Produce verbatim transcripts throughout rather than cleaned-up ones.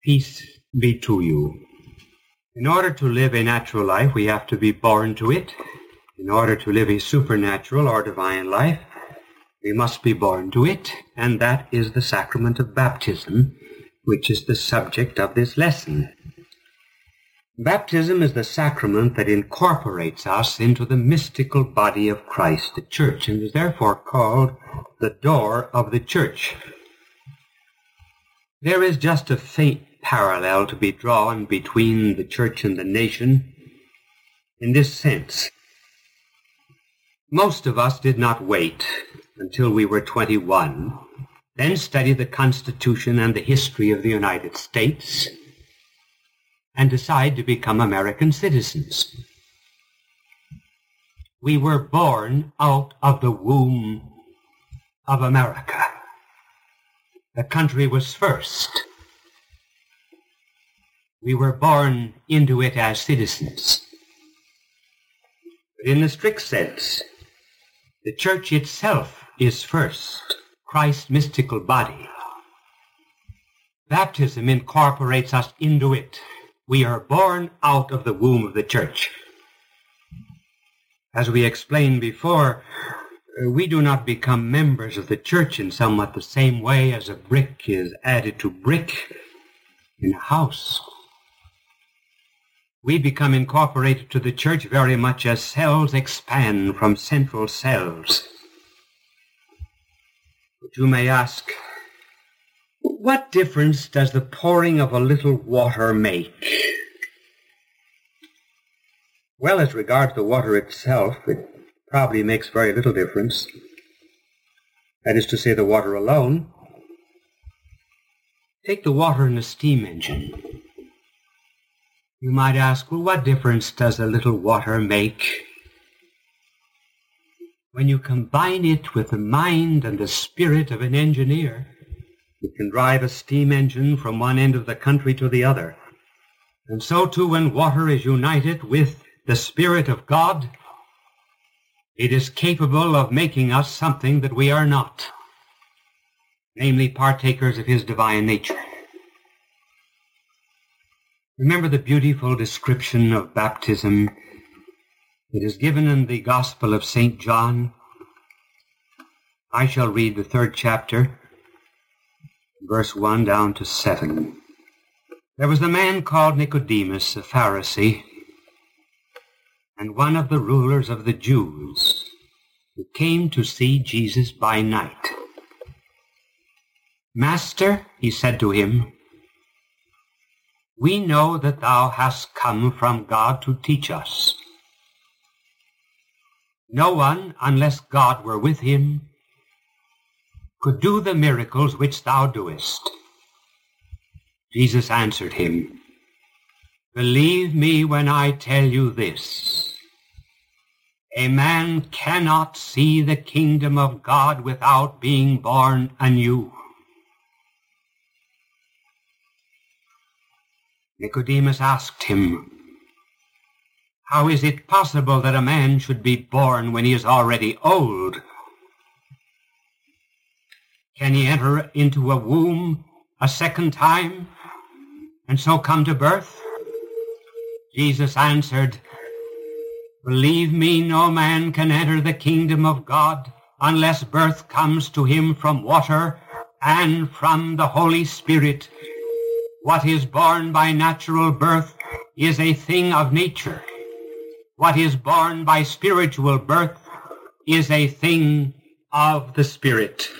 Peace be to you. In order to live a natural life, we have to be born to it. In order to live a supernatural or divine life, we must be born to it, and that is the sacrament of baptism, which is the subject of this lesson. Baptism is the sacrament that incorporates us into the mystical body of Christ, the church, and is therefore called the door of the church. There is just a faint parallel to be drawn between the church and the nation in this sense. Most of us did not wait until we were twenty-one, then study the Constitution and the history of the United States, and decide to become American citizens. We were born out of the womb of America. The country was first. We were born into it as citizens. But in the strict sense, the church itself is first, Christ's mystical body. Baptism incorporates us into it. We are born out of the womb of the church. As we explained before, we do not become members of the church in somewhat the same way as a brick is added to brick in a house. We become incorporated to the church very much as cells expand from central cells. But you may ask, what difference does the pouring of a little water make? Well, as regards the water itself, it probably makes very little difference. That is to say, the water alone. Take the water in a steam engine. You might ask, well, what difference does a little water make? When you combine it with the mind and the spirit of an engineer, you can drive a steam engine from one end of the country to the other. And so too, when water is united with the Spirit of God, it is capable of making us something that we are not, namely partakers of his divine nature. Remember the beautiful description of baptism that is given in the Gospel of Saint John. I shall read the third chapter, verse one down to seven. There was a man called Nicodemus, a Pharisee, and one of the rulers of the Jews, who came to see Jesus by night. Master, he said to him, we know that thou hast come from God to teach us. No one, unless God were with him, could do the miracles which thou doest. Jesus answered him, believe me when I tell you this. A man cannot see the kingdom of God without being born anew. Nicodemus asked him, how is it possible that a man should be born when he is already old? Can he enter into a womb a second time and so come to birth? Jesus answered, believe me, no man can enter the kingdom of God unless birth comes to him from water and from the Holy Spirit. What is born by natural birth is a thing of nature. What is born by spiritual birth is a thing of the Spirit.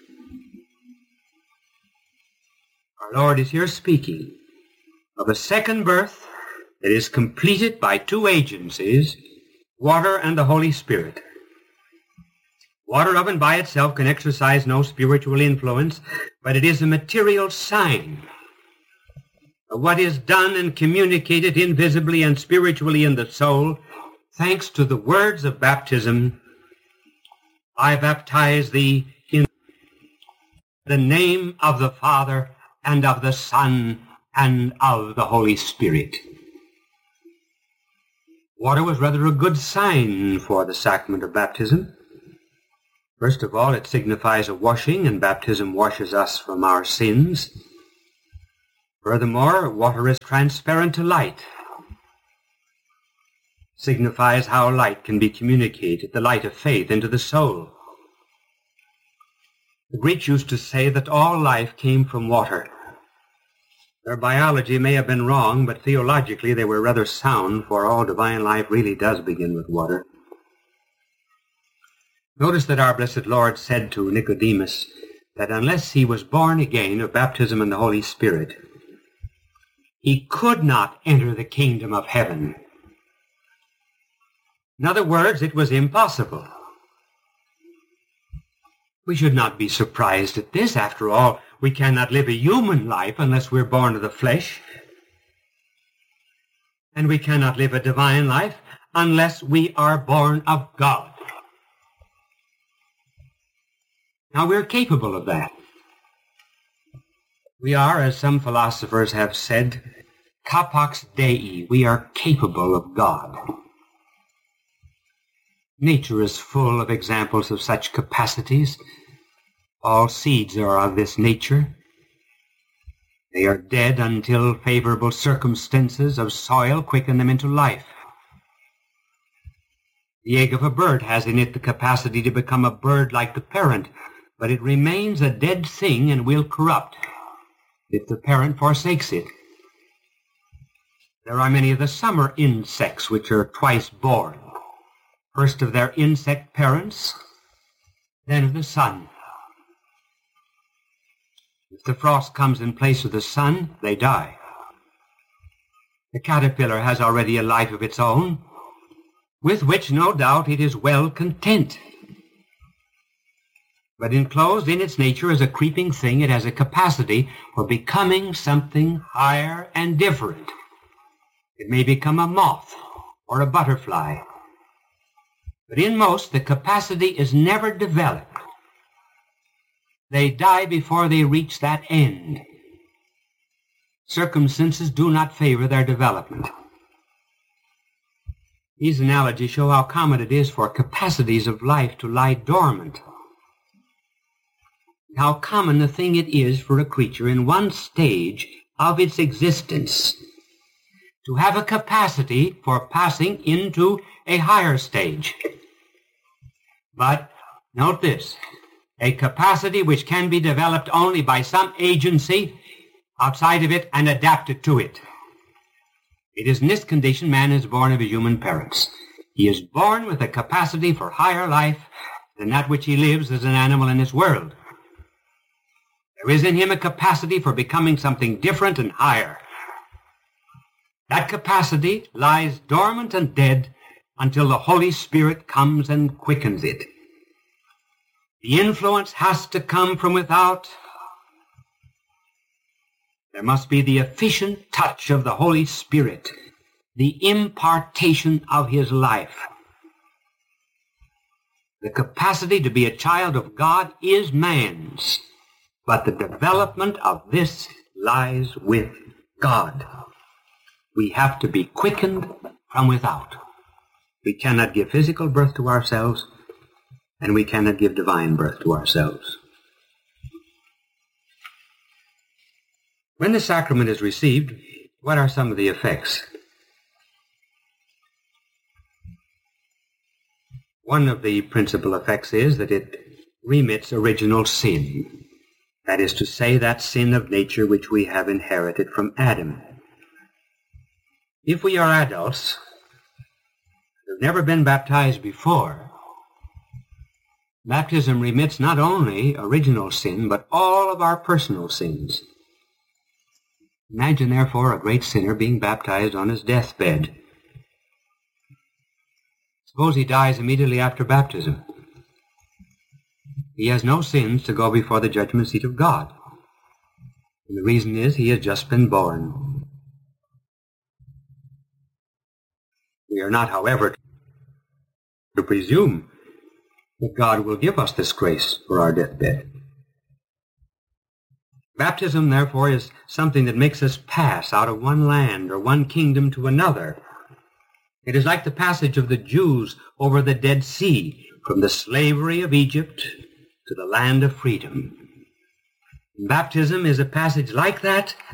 Our Lord is here speaking of a second birth that is completed by two agencies, water and the Holy Spirit. Water of and by itself can exercise no spiritual influence, but it is a material sign of what is done and communicated invisibly and spiritually in the soul, thanks to the words of baptism. I baptize thee in the name of the Father and of the Son and of the Holy Spirit. Water was rather a good sign for the sacrament of baptism. First of all, it signifies a washing, and baptism washes us from our sins. Furthermore, water is transparent to light. Signifies how light can be communicated, the light of faith, into the soul. The Greeks used to say that all life came from water. Their biology may have been wrong, but theologically they were rather sound, for all divine life really does begin with water. Notice that our blessed Lord said to Nicodemus that unless he was born again of baptism in the Holy Spirit, he could not enter the kingdom of heaven. In other words, it was impossible. We should not be surprised at this. After all, we cannot live a human life unless we're born of the flesh. And we cannot live a divine life unless we are born of God. Now, we're capable of that. We are, as some philosophers have said, capax Dei. We are capable of God. Nature is full of examples of such capacities. All seeds are of this nature. They are dead until favorable circumstances of soil quicken them into life. The egg of a bird has in it the capacity to become a bird like the parent, but it remains a dead thing and will corrupt if the parent forsakes it. There are many of the summer insects which are twice born. First of their insect parents, then of the sun. If the frost comes in place of the sun, they die. The caterpillar has already a life of its own, with which no doubt it is well content. But enclosed in its nature as a creeping thing, it has a capacity for becoming something higher and different. It may become a moth or a butterfly. But in most, the capacity is never developed. They die before they reach that end. Circumstances do not favor their development. These analogies show how common it is for capacities of life to lie dormant. How common a thing it is for a creature in one stage of its existence to have a capacity for passing into a higher stage. But note this, a capacity which can be developed only by some agency outside of it and adapted to it. It is in this condition man is born of his human parents. He is born with a capacity for higher life than that which he lives as an animal in this world. There is in him a capacity for becoming something different and higher. That capacity lies dormant and dead until the Holy Spirit comes and quickens it. The influence has to come from without. There must be the efficient touch of the Holy Spirit, the impartation of his life. The capacity to be a child of God is man's, but the development of this lies with God. We have to be quickened from without. We cannot give physical birth to ourselves, and we cannot give divine birth to ourselves. When the sacrament is received, what are some of the effects? One of the principal effects is that it remits original sin. That is to say, that sin of nature which we have inherited from Adam. If we are adults who have never been baptized before, baptism remits not only original sin, but all of our personal sins. Imagine, therefore, a great sinner being baptized on his deathbed. Suppose he dies immediately after baptism. He has no sins to go before the judgment seat of God. And the reason is he has just been born. We are not, however, to presume that God will give us this grace for our deathbed. Baptism, therefore, is something that makes us pass out of one land or one kingdom to another. It is like the passage of the Jews over the Dead Sea, from the slavery of Egypt to the land of freedom. Baptism is a passage like that